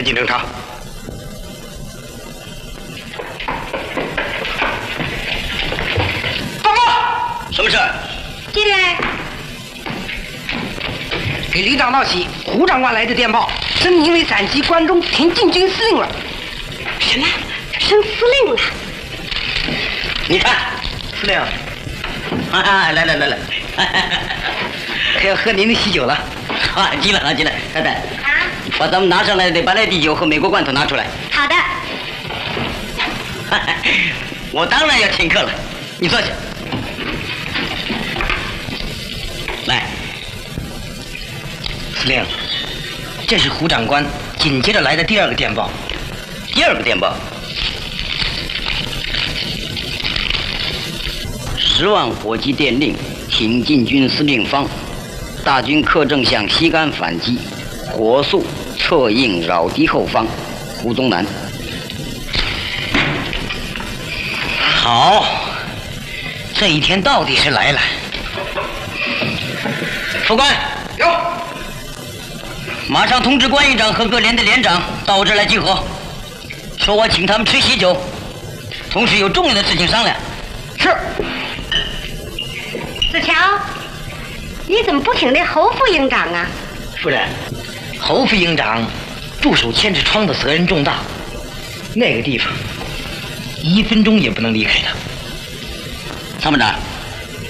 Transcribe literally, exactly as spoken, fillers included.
见金侦查。报告，什么事？ 进来。 给李长道喜，胡长官来的电报，升您为陕西关中挺进军司令了。 什么？升司令了？ 你看，司令，啊，来来来来，可要喝您的喜酒了。啊，进来啊，进来，太太。 啊。 把咱们拿上来的白兰地酒和美国罐头拿出来。 好的。 我当然要请客了，你坐下。来，司令，这是胡长官紧接着来的第二个电报。第二个电报，十万火急电令，挺进军司令方，大军克正向西干反击，火速策应扰敌后方，胡宗南。好，这一天到底是来了。副官， 有， 马上通知关营长和各连的连长到我这儿来集合，说我请他们吃喜酒，同时有重要的事情商量。 是。 子乔，你怎么不请那侯副营长啊？ 夫人，侯副营长驻守千尺窗的责任重大，那个地方一分钟也不能离开他。 参谋长。